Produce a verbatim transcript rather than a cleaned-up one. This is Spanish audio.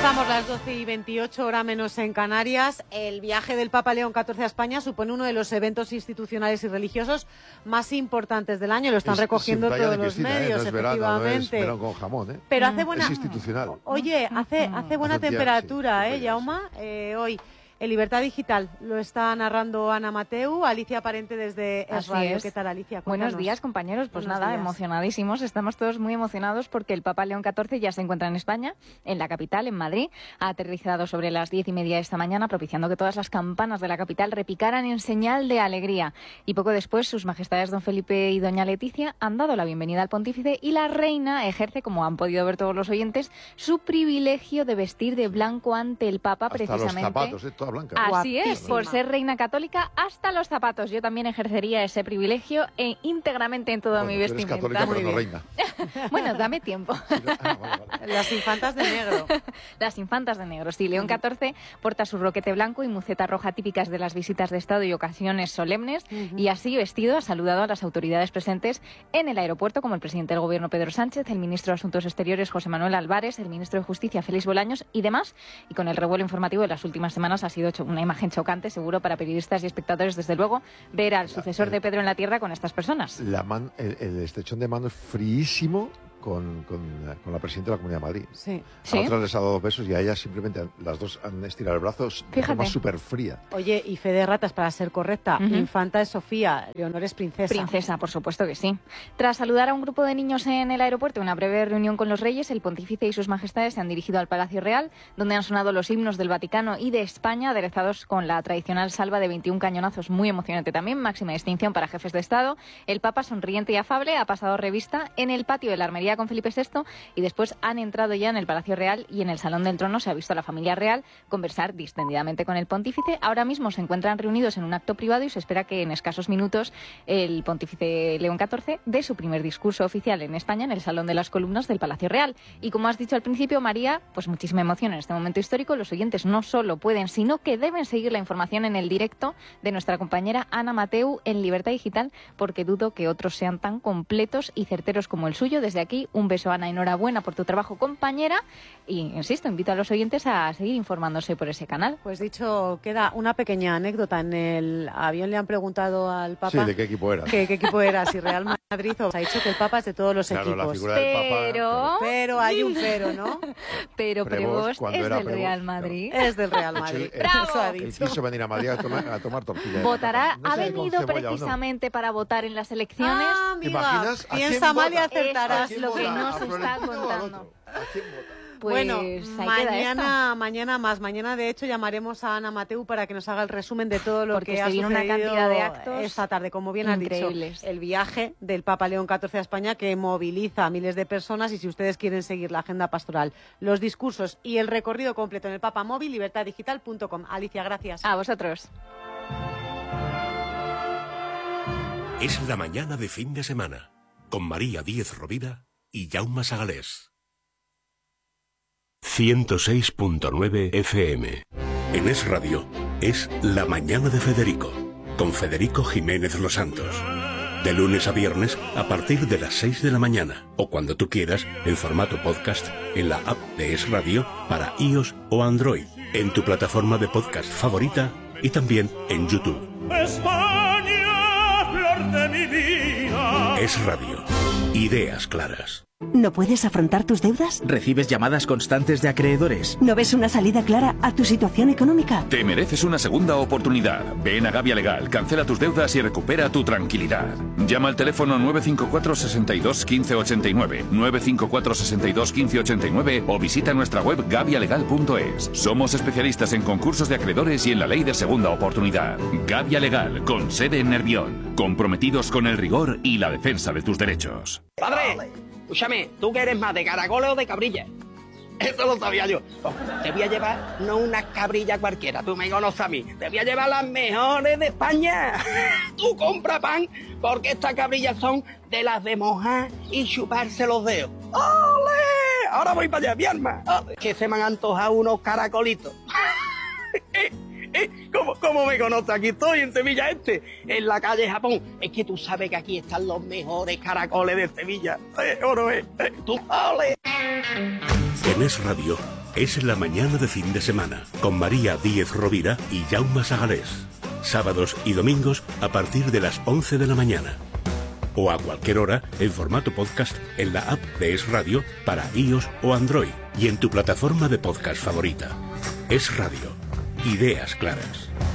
Pasamos las doce y veintiocho, hora menos en Canarias. El viaje del Papa León catorce a España supone uno de los eventos institucionales y religiosos más importantes del año. Lo están es, recogiendo todos los Cristina, medios, ¿eh? No es efectivamente. Verano, no es verano con jamón, ¿eh? Pero hace buena... Es institucional. Oye, hace, hace buena hace día, temperatura, sí, ¿eh, Jaume? Eh, hoy. En Libertad Digital lo está narrando Ana Mateu, Alicia Parente desde Es Radio. ¿Qué tal, Alicia? Cuéntanos. Buenos días, compañeros. Pues Buenos nada, días. Emocionadísimos. Estamos todos muy emocionados porque el Papa León catorce ya se encuentra en España, en la capital, en Madrid. Ha aterrizado sobre las diez y media esta mañana, propiciando que todas las campanas de la capital repicaran en señal de alegría. Y poco después, sus majestades don Felipe y doña Leticia han dado la bienvenida al pontífice y la reina ejerce, como han podido ver todos los oyentes, su privilegio de vestir de blanco ante el Papa. Hasta precisamente. Los zapatos, ¿eh? Toda blanca. Así es, por ser reina católica hasta los zapatos. Yo también ejercería ese privilegio e íntegramente en todo bueno, mi vestimenta. Eres católica, pero no reina. Bueno, dame tiempo. Ah, vale, vale. Las infantas de negro. Las infantas de negro, sí. León catorce porta su roquete blanco y muceta roja típicas de las visitas de Estado y ocasiones solemnes. Uh-huh. Y así vestido ha saludado a las autoridades presentes en el aeropuerto, como el presidente del Gobierno Pedro Sánchez, el ministro de Asuntos Exteriores José Manuel Álvarez, el ministro de Justicia Félix Bolaños y demás. Y con el revuelo informativo de las últimas semanas ha sido hecho una imagen chocante, seguro, para periodistas y espectadores, desde luego, ver al sucesor de Pedro en la tierra con estas personas. La man, el, el estrechón de mano es fríísimo con, con, con la presidenta de la Comunidad de Madrid. Sí. A ¿Sí? otras les ha dado dos besos y a ellas simplemente las dos han estirado el brazo de forma súper fría. Oye, y fe de ratas, para ser correcta, Uh-huh. infanta es Sofía, Leonor es princesa. Princesa, por supuesto que sí. Tras saludar a un grupo de niños en el aeropuerto, una breve reunión con los reyes, el pontífice y sus majestades se han dirigido al Palacio Real, donde han sonado los himnos del Vaticano y de España, aderezados con la tradicional salva de veintiún cañonazos, muy emocionante también, máxima distinción para jefes de Estado. El Papa, sonriente y afable, ha pasado revista en el patio de la Armería con Felipe sexto y después han entrado ya en el Palacio Real y en el Salón del Trono se ha visto a la familia real conversar distendidamente con el pontífice. Ahora mismo se encuentran reunidos en un acto privado y se espera que en escasos minutos el pontífice León catorce dé su primer discurso oficial en España en el Salón de las Columnas del Palacio Real. Y como has dicho al principio, María, pues muchísima emoción en este momento histórico. Los oyentes no solo pueden, sino que deben seguir la información en el directo de nuestra compañera Ana Mateu en Libertad Digital, porque dudo que otros sean tan completos y certeros como el suyo. Desde aquí, un beso, Ana, enhorabuena por tu trabajo, compañera, y insisto, invito a los oyentes a seguir informándose por ese canal. Pues dicho, queda una pequeña anécdota. En el avión le han preguntado al Papa... Sí, ¿de qué equipo era? ¿Qué, qué equipo era? Si Real Madrid o... Se ha dicho que el Papa es de todos los claro, equipos. La figura pero... del Papa, pero hay un pero, ¿no? Pero Prevost, Prevost es del Prevost, Real Madrid. Claro. Es del Real Madrid. El, ¡Bravo! Eso ha Él dicho. quiso venir a Madrid a tomar, a tomar tortilla. Votará, No ha sé, venido precisamente no. para votar en las elecciones. Ah, amiga, ¿Imaginas? piensa mal y acertarás. Es lo que nos está contando. ¿A quién vota? Pues bueno, mañana, esta. mañana más. Mañana, de hecho, llamaremos a Ana Mateu para que nos haga el resumen de todo lo Porque que ha viene sucedido una cantidad de actos esta tarde, como bien has dicho. El viaje del Papa León catorce a España, que moviliza a miles de personas, y si ustedes quieren seguir la agenda pastoral, los discursos y el recorrido completo en el Papa Móvil, libertad digital punto com. Alicia, gracias. A vosotros. Es la mañana de fin de semana, con María Díez Rovira y Jaume Sagalés. ciento seis punto nueve F M. En Es Radio, es La Mañana de Federico, con Federico Jiménez Los Santos. De lunes a viernes, a partir de las seis de la mañana, o cuando tú quieras, en formato podcast, en la app de Es Radio, para iOS o Android, en tu plataforma de podcast favorita, y también en YouTube. España, flor de mi vida. Es Radio. Ideas claras. ¿No puedes afrontar tus deudas? ¿Recibes llamadas constantes de acreedores? ¿No ves una salida clara a tu situación económica? Te mereces una segunda oportunidad. Ven a Gavia Legal, cancela tus deudas y recupera tu tranquilidad. Llama al teléfono nueve cinco cuatro, seis dos, uno cinco ocho nueve, nueve cinco cuatro, seis dos, uno cinco ocho nueve o visita nuestra web gavia legal punto es. Somos especialistas en concursos de acreedores y en la ley de segunda oportunidad. Gavia Legal, con sede en Nervión. Comprometidos con el rigor y la defensa de tus derechos. ¡Padre! Escúchame, ¿tú qué eres más, de caracoles o de cabrilla? Eso lo sabía yo. Te voy a llevar no una cabrilla cualquiera, tú me conoces a mí. Te voy a llevar las mejores de España. Tú compra pan, porque estas cabrillas son de las de mojar y chuparse los dedos. ¡Ole! Ahora voy para allá, mi alma. ¡Ole! Que se me han antojado unos caracolitos. ¿Cómo, ¿Cómo me conoces? Aquí estoy en Sevilla Este, en la calle Japón. Es que tú sabes que aquí están los mejores caracoles de Sevilla. Eh, oro, eh, eh, tú, ole. En Es Radio, Es la mañana de fin de semana, con María Díez Rovira y Jaume Sagalés. Sábados y domingos a partir de las once de la mañana. O a cualquier hora en formato podcast en la app de Es Radio para iOS o Android y en tu plataforma de podcast favorita. Es Radio. Ideas claras.